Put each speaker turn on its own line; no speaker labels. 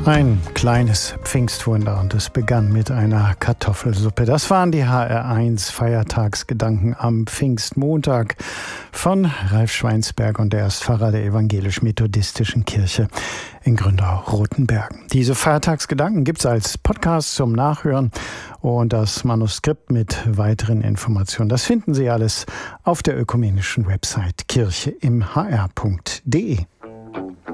Ein kleines Pfingstwunder und es begann mit einer Kartoffelsuppe. Das waren die HR1 Feiertagsgedanken am Pfingstmontag von Ralf Schweinsberg und er ist Pfarrer der Evangelisch-Methodistischen Kirche in Gründau-Rotenbergen. Diese Feiertagsgedanken gibt es als Podcast zum Nachhören und das Manuskript mit weiteren Informationen. Das finden Sie alles auf der ökumenischen Website kircheimhr.de.